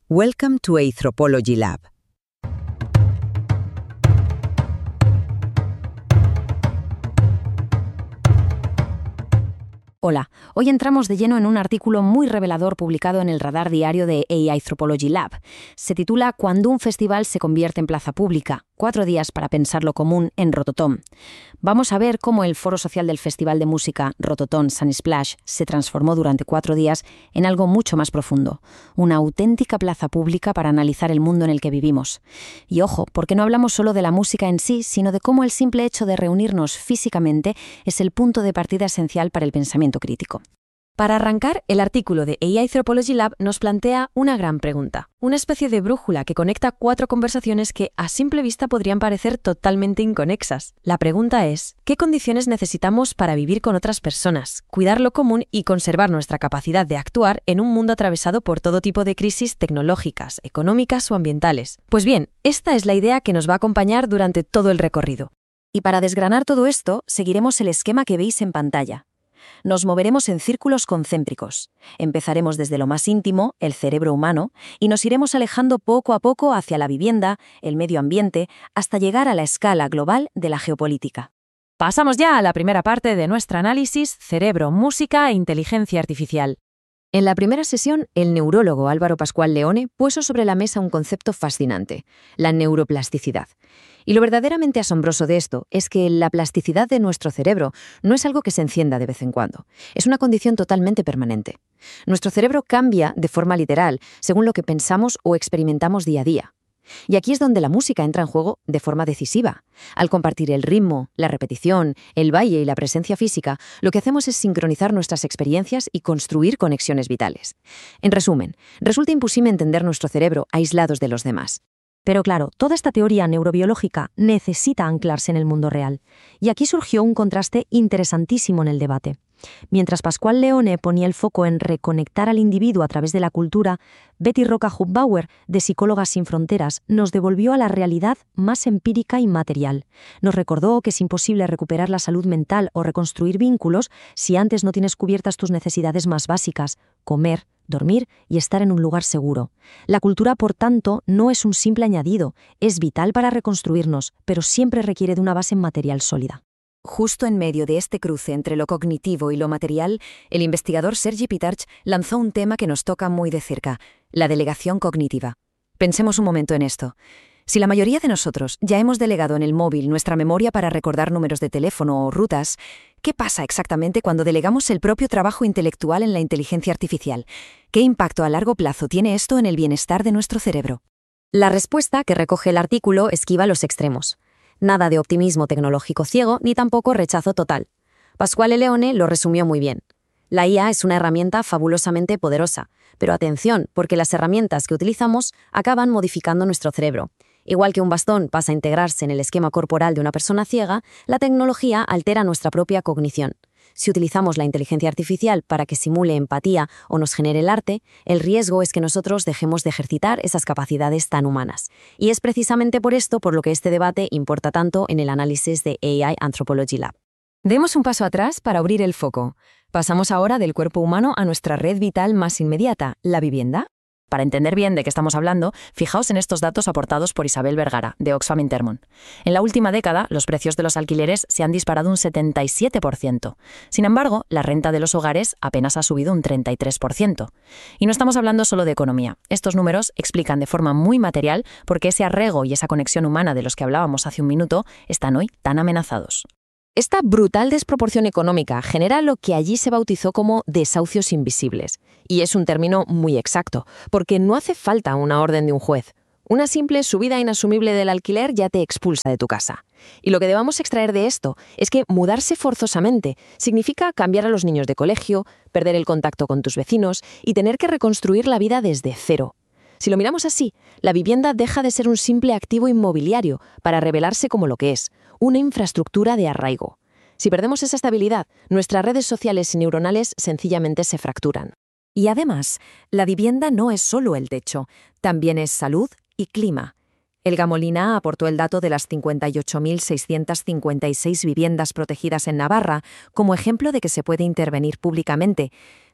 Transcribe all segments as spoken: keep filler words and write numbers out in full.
Welcome to Anthropology Lab. Hola, hoy entramos de lleno en un artículo muy revelador publicado en el Radar Diario de Anthropology Lab. Se titula Cuando un festival se convierte en plaza pública, cuatro días para pensar lo común en Rototom. Vamos a ver cómo el foro social del Festival de Música Rototom Sunsplash se transformó durante cuatro días en algo mucho más profundo, una auténtica plaza pública para analizar el mundo en el que vivimos. Y ojo, porque no hablamos solo de la música en sí, sino de cómo el simple hecho de reunirnos físicamente es el punto de partida esencial para el pensamiento crítico. Para arrancar, el artículo de Anthropology Lab nos plantea una gran pregunta, una especie de brújula que conecta cuatro conversaciones que a simple vista podrían parecer totalmente inconexas. La pregunta es, ¿qué condiciones necesitamos para vivir con otras personas, cuidar lo común y conservar nuestra capacidad de actuar en un mundo atravesado por todo tipo de crisis tecnológicas, económicas o ambientales? Pues bien, esta es la idea que nos va a acompañar durante todo el recorrido. Y para desgranar todo esto, seguiremos el esquema que veis en pantalla. Nos moveremos en círculos concéntricos. Empezaremos desde lo más íntimo, el cerebro humano, y nos iremos alejando poco a poco hacia la vivienda, el medio ambiente, hasta llegar a la escala global de la geopolítica. Pasamos ya a la primera parte de nuestro análisis: cerebro, música e inteligencia artificial. En la primera sesión, el neurólogo Álvaro Pascual Leone puso sobre la mesa un concepto fascinante, la neuroplasticidad. Y lo verdaderamente asombroso de esto es que la plasticidad de nuestro cerebro no es algo que se encienda de vez en cuando, es una condición totalmente permanente. Nuestro cerebro cambia de forma literal según lo que pensamos o experimentamos día a día. Y aquí es donde la música entra en juego de forma decisiva. Al compartir el ritmo, la repetición, el baile y la presencia física, lo que hacemos es sincronizar nuestras experiencias y construir conexiones vitales. En resumen, resulta imposible entender nuestro cerebro aislados de los demás. Pero claro, toda esta teoría neurobiológica necesita anclarse en el mundo real. Y aquí surgió un contraste interesantísimo en el debate. Mientras Pascual Leone ponía el foco en reconectar al individuo a través de la cultura, Betty Roca-Hufbauer, de Psicólogas Sin Fronteras, nos devolvió a la realidad más empírica y material. Nos recordó que es imposible recuperar la salud mental o reconstruir vínculos si antes no tienes cubiertas tus necesidades más básicas: comer, dormir y estar en un lugar seguro. La cultura, por tanto, no es un simple añadido, es vital para reconstruirnos, pero siempre requiere de una base material sólida. Justo en medio de este cruce entre lo cognitivo y lo material, el investigador Sergi Pitarch lanzó un tema que nos toca muy de cerca: la delegación cognitiva. Pensemos un momento en esto. Si la mayoría de nosotros ya hemos delegado en el móvil nuestra memoria para recordar números de teléfono o rutas, ¿qué pasa exactamente cuando delegamos el propio trabajo intelectual en la inteligencia artificial? ¿Qué impacto a largo plazo tiene esto en el bienestar de nuestro cerebro? La respuesta que recoge el artículo esquiva los extremos. Nada de optimismo tecnológico ciego ni tampoco rechazo total. Pascual Leone lo resumió muy bien. La I A es una herramienta fabulosamente poderosa, pero atención, porque las herramientas que utilizamos acaban modificando nuestro cerebro. Igual que un bastón pasa a integrarse en el esquema corporal de una persona ciega, la tecnología altera nuestra propia cognición. Si utilizamos la inteligencia artificial para que simule empatía o nos genere el arte, el riesgo es que nosotros dejemos de ejercitar esas capacidades tan humanas. Y es precisamente por esto por lo que este debate importa tanto en el análisis de A I Anthropology Lab. Demos un paso atrás para abrir el foco. Pasamos ahora del cuerpo humano a nuestra red vital más inmediata, la vivienda. Para entender bien de qué estamos hablando, fijaos en estos datos aportados por Isabel Vergara, de Oxfam Intermon. En la última década, los precios de los alquileres se han disparado un setenta y siete por ciento. Sin embargo, la renta de los hogares apenas ha subido un treinta y tres por ciento. Y no estamos hablando solo de economía. Estos números explican de forma muy material por qué ese arraigo y esa conexión humana de los que hablábamos hace un minuto están hoy tan amenazados. Esta brutal desproporción económica genera lo que allí se bautizó como desahucios invisibles. Y es un término muy exacto, porque no hace falta una orden de un juez. Una simple subida inasumible del alquiler ya te expulsa de tu casa. Y lo que debamos extraer de esto es que mudarse forzosamente significa cambiar a los niños de colegio, perder el contacto con tus vecinos y tener que reconstruir la vida desde cero. Si lo miramos así, la vivienda deja de ser un simple activo inmobiliario para revelarse como lo que es, una infraestructura de arraigo. Si perdemos esa estabilidad, nuestras redes sociales y neuronales sencillamente se fracturan. Y además, la vivienda no es solo el techo, también es salud y clima. El Gamolina aportó el dato de las cincuenta y ocho mil seiscientas cincuenta y seis viviendas protegidas en Navarra como ejemplo de que se puede intervenir públicamente.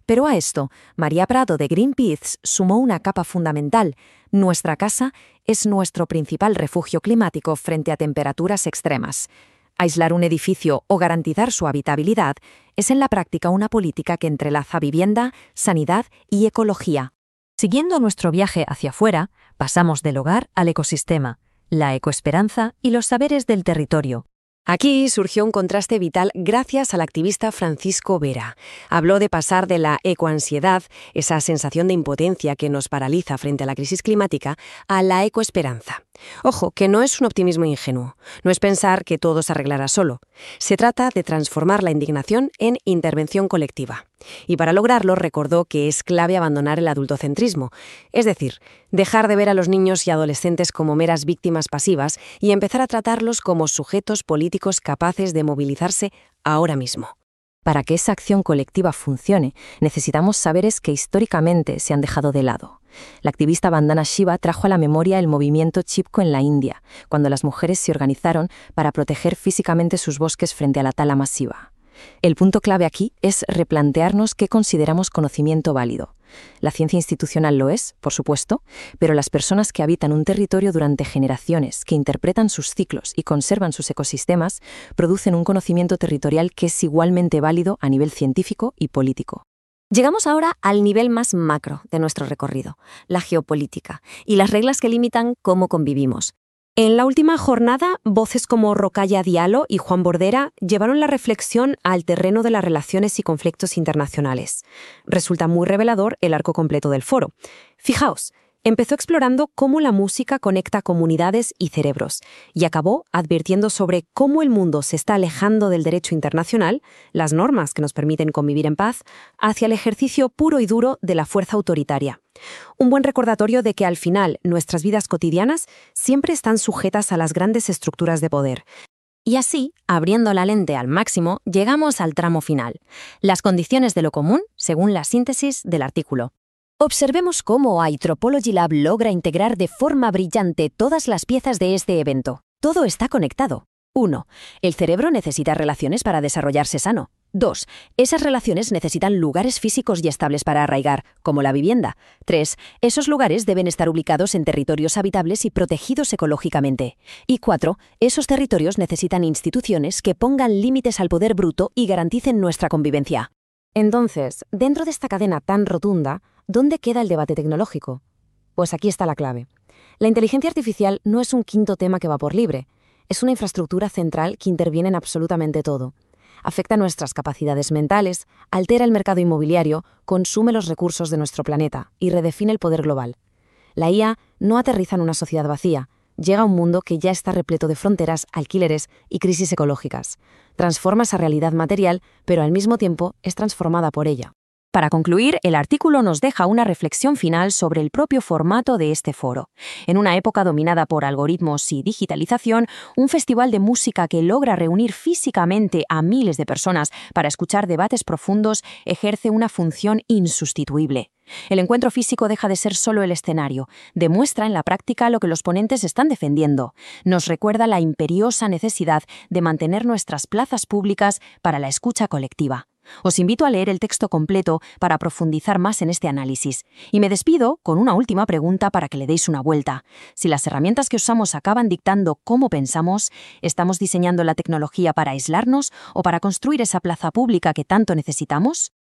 Pero a esto, María Prado de Greenpeace sumó una capa fundamental. Nuestra casa es nuestro principal refugio climático frente a temperaturas extremas. Aislar un edificio o garantizar su habitabilidad es en la práctica una política que entrelaza vivienda, sanidad y ecología. Siguiendo nuestro viaje hacia afuera, pasamos del hogar al ecosistema, la ecoesperanza y los saberes del territorio. Aquí surgió un contraste vital gracias al activista Francisco Vera. Habló de pasar de la ecoansiedad, esa sensación de impotencia que nos paraliza frente a la crisis climática, a la ecoesperanza. Ojo, que no es un optimismo ingenuo, no es pensar que todo se arreglará solo. Se trata de transformar la indignación en intervención colectiva. Y para lograrlo recordó que es clave abandonar el adultocentrismo, es decir, dejar de ver a los niños y adolescentes como meras víctimas pasivas y empezar a tratarlos como sujetos políticos capaces de movilizarse ahora mismo. Para que esa acción colectiva funcione, necesitamos saberes que históricamente se han dejado de lado. La activista Vandana Shiva trajo a la memoria el movimiento Chipko en la India, cuando las mujeres se organizaron para proteger físicamente sus bosques frente a la tala masiva. El punto clave aquí es replantearnos qué consideramos conocimiento válido. La ciencia institucional lo es, por supuesto, pero las personas que habitan un territorio durante generaciones, que interpretan sus ciclos y conservan sus ecosistemas, producen un conocimiento territorial que es igualmente válido a nivel científico y político. Llegamos ahora al nivel más macro de nuestro recorrido, la geopolítica, y las reglas que limitan cómo convivimos. En la última jornada, voces como Rokhaya Diallo y Juan Bordera llevaron la reflexión al terreno de las relaciones y conflictos internacionales. Resulta muy revelador el arco completo del foro. Fijaos, empezó explorando cómo la música conecta comunidades y cerebros, y acabó advirtiendo sobre cómo el mundo se está alejando del derecho internacional, las normas que nos permiten convivir en paz, hacia el ejercicio puro y duro de la fuerza autoritaria. Un buen recordatorio de que al final nuestras vidas cotidianas siempre están sujetas a las grandes estructuras de poder. Y así, abriendo la lente al máximo, llegamos al tramo final, las condiciones de lo común según la síntesis del artículo. Observemos cómo Anthropology Lab logra integrar de forma brillante todas las piezas de este evento. Todo está conectado. uno. El cerebro necesita relaciones para desarrollarse sano. dos. Esas relaciones necesitan lugares físicos y estables para arraigar, como la vivienda. tres. Esos lugares deben estar ubicados en territorios habitables y protegidos ecológicamente. Y cuatro. Esos territorios necesitan instituciones que pongan límites al poder bruto y garanticen nuestra convivencia. Entonces, dentro de esta cadena tan rotunda, ¿dónde queda el debate tecnológico? Pues aquí está la clave. La inteligencia artificial no es un quinto tema que va por libre. Es una infraestructura central que interviene en absolutamente todo. Afecta nuestras capacidades mentales, altera el mercado inmobiliario, consume los recursos de nuestro planeta y redefine el poder global. La I A no aterriza en una sociedad vacía, llega a un mundo que ya está repleto de fronteras, alquileres y crisis ecológicas. Transforma esa realidad material, pero al mismo tiempo es transformada por ella. Para concluir, el artículo nos deja una reflexión final sobre el propio formato de este foro. En una época dominada por algoritmos y digitalización, un festival de música que logra reunir físicamente a miles de personas para escuchar debates profundos ejerce una función insustituible. El encuentro físico deja de ser solo el escenario, demuestra en la práctica lo que los ponentes están defendiendo. Nos recuerda la imperiosa necesidad de mantener nuestras plazas públicas para la escucha colectiva. Os invito a leer el texto completo para profundizar más en este análisis. Y me despido con una última pregunta para que le deis una vuelta. Si las herramientas que usamos acaban dictando cómo pensamos, ¿estamos diseñando la tecnología para aislarnos o para construir esa plaza pública que tanto necesitamos?